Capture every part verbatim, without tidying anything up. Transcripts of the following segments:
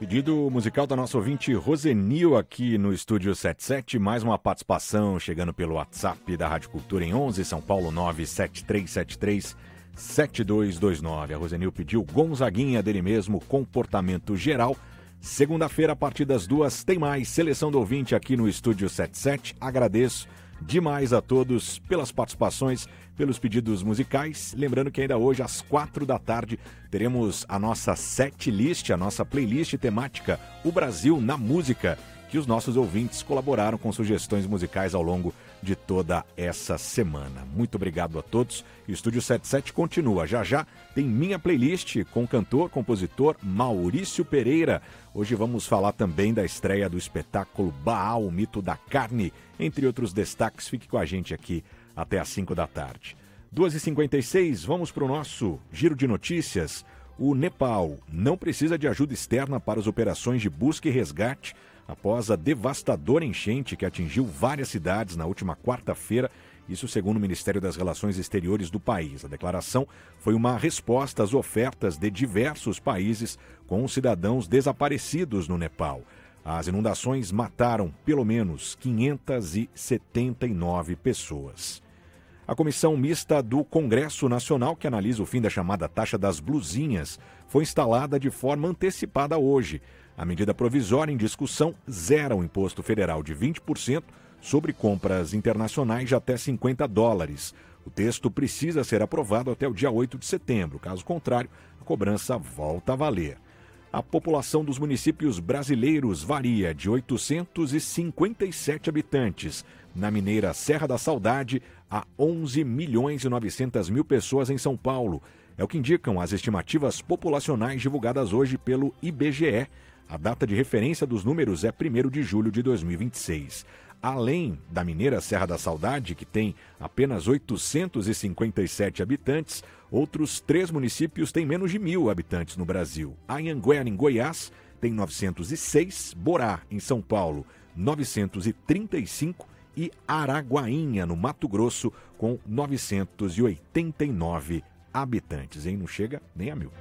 Pedido musical da nossa ouvinte Rosenil aqui no Estúdio setenta e sete, mais uma participação chegando pelo WhatsApp da Rádio Cultura em onze, São Paulo nove sete três sete três sete dois dois nove. A Rosenil pediu Gonzaguinha dele mesmo, Comportamento Geral. Segunda-feira, a partir das duas, tem mais seleção do ouvinte aqui no Estúdio setenta e sete. Agradeço demais a todos pelas participações, pelos pedidos musicais. Lembrando que ainda hoje, às quatro da tarde, teremos a nossa set list, a nossa playlist temática O Brasil na Música, que os nossos ouvintes colaboraram com sugestões musicais ao longo de toda essa semana. Muito obrigado a todos. O Estúdio setenta e sete continua. Já já tem minha playlist com o cantor, compositor Maurício Pereira. Hoje vamos falar também da estreia do espetáculo Baal, o Mito da Carne, entre outros destaques. Fique com a gente aqui até às cinco da tarde. duas e cinquenta e seis, vamos para o nosso giro de notícias. O Nepal não precisa de ajuda externa para as operações de busca e resgate após a devastadora enchente que atingiu várias cidades na última quarta-feira, isso segundo o Ministério das Relações Exteriores do país. A declaração foi uma resposta às ofertas de diversos países com cidadãos desaparecidos no Nepal. As inundações mataram pelo menos quinhentas e setenta e nove pessoas. A comissão mista do Congresso Nacional, que analisa o fim da chamada taxa das blusinhas, foi instalada de forma antecipada hoje. A medida provisória em discussão zera o imposto federal de vinte por cento sobre compras internacionais de até cinquenta dólares. O texto precisa ser aprovado até o dia oito de setembro. Caso contrário, a cobrança volta a valer. A população dos municípios brasileiros varia de oitocentos e cinquenta e sete habitantes na mineira Serra da Saudade a onze milhões e novecentas mil pessoas em São Paulo. É o que indicam as estimativas populacionais divulgadas hoje pelo I B G E. A data de referência dos números é primeiro de julho de dois mil e vinte e seis. Além da mineira Serra da Saudade, que tem apenas oitocentos e cinquenta e sete habitantes, outros três municípios têm menos de mil habitantes no Brasil. Anhanguera, em Goiás, tem novecentos e seis, Borá, em São Paulo, novecentos e trinta e cinco e Araguainha, no Mato Grosso, com novecentos e oitenta e nove habitantes. Hein? Não chega nem a mil.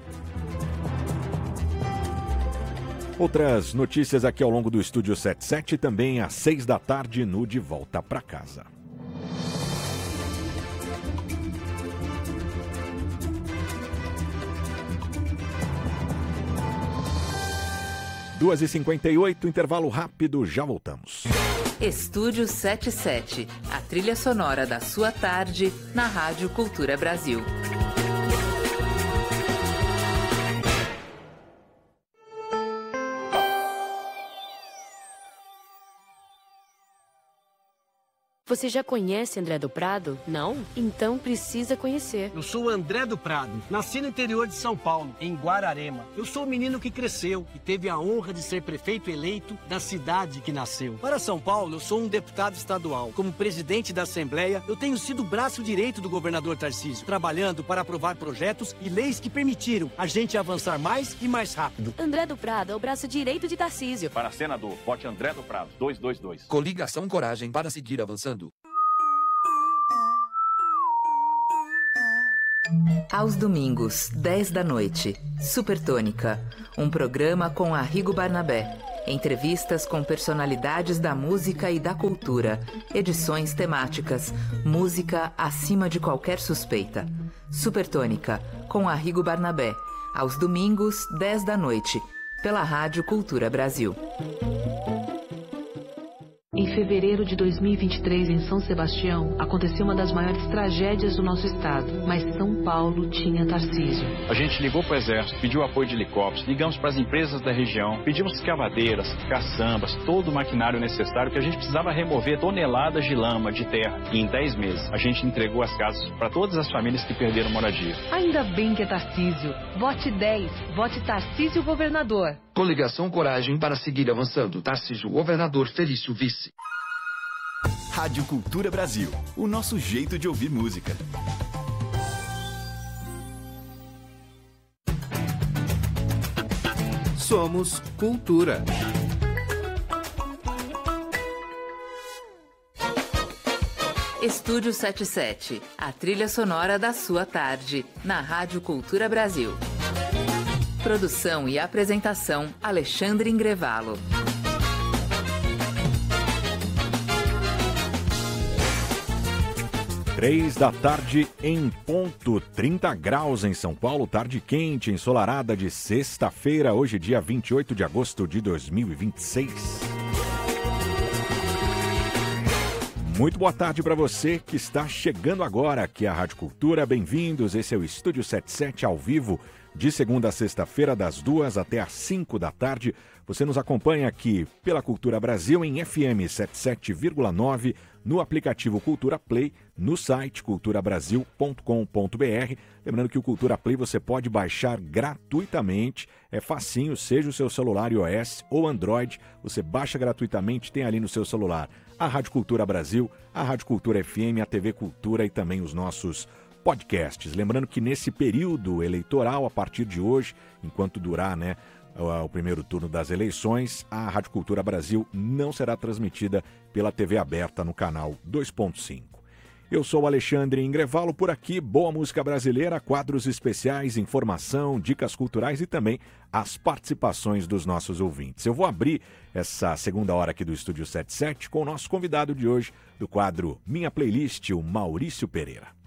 Outras notícias aqui ao longo do Estúdio setenta e sete, também às seis da tarde no De Volta para Casa. duas e cinquenta e oito, intervalo rápido, já voltamos. Estúdio setenta e sete, a trilha sonora da sua tarde na Rádio Cultura Brasil. Você já conhece André do Prado? Não? Então precisa conhecer. Eu sou o André do Prado, nasci no interior de São Paulo, em Guararema. Eu sou o menino que cresceu e teve a honra de ser prefeito eleito da cidade que nasceu. Para São Paulo, eu sou um deputado estadual. Como presidente da Assembleia, eu tenho sido o braço direito do governador Tarcísio, trabalhando para aprovar projetos e leis que permitiram a gente avançar mais e mais rápido. André do Prado é o braço direito de Tarcísio. Para senador, vote André do Prado, dois dois dois. Coligação Coragem para seguir avançando. Aos domingos, dez da noite, Supertônica, um programa com Arrigo Barnabé. Entrevistas com personalidades da música e da cultura. Edições temáticas. Música acima de qualquer suspeita. Supertônica, com Arrigo Barnabé. Aos domingos, dez da noite, pela Rádio Cultura Brasil. Em fevereiro de dois mil e vinte e três, em São Sebastião, aconteceu uma das maiores tragédias do nosso estado. Mas São Paulo tinha Tarcísio. A gente ligou para o Exército, pediu apoio de helicópteros, ligamos para as empresas da região, pedimos escavadeiras, caçambas, todo o maquinário necessário que a gente precisava remover toneladas de lama, de terra. E em dez meses, a gente entregou as casas para todas as famílias que perderam moradia. Ainda bem que é Tarcísio. Vote dez. Vote Tarcísio Governador. Coligação Coragem para seguir avançando. Tarcísio Governador, Felício Vice. Rádio Cultura Brasil, o nosso jeito de ouvir música. Somos Cultura. Estúdio setenta e sete, a trilha sonora da sua tarde, na Rádio Cultura Brasil. Produção e apresentação, Alexandre Ingrevalo. Três da tarde em ponto, trinta graus em São Paulo, tarde quente, ensolarada de sexta-feira, hoje dia vinte e oito de agosto de dois mil e vinte e seis. Muito boa tarde para você que está chegando agora aqui à Rádio Cultura, bem-vindos, esse é o Estúdio setenta e sete ao vivo, de segunda a sexta-feira, das duas até às cinco da tarde. Você nos acompanha aqui pela Cultura Brasil em F M setenta e sete vírgula nove, no aplicativo Cultura Play, no site cultura brasil ponto com ponto b r. Lembrando que o Cultura Play você pode baixar gratuitamente, é facinho, seja o seu celular iOS ou Android, você baixa gratuitamente, tem ali no seu celular a Rádio Cultura Brasil, a Rádio Cultura F M, a T V Cultura e também os nossos podcasts. Lembrando que nesse período eleitoral, a partir de hoje, enquanto durar, né, o primeiro turno das eleições, a Rádio Cultura Brasil não será transmitida pela T V aberta no canal dois ponto cinco. Eu sou o Alexandre Ingrevalo, por aqui, boa música brasileira, quadros especiais, informação, dicas culturais e também as participações dos nossos ouvintes. Eu vou abrir essa segunda hora aqui do Estúdio setenta e sete com o nosso convidado de hoje do quadro Minha Playlist, o Maurício Pereira.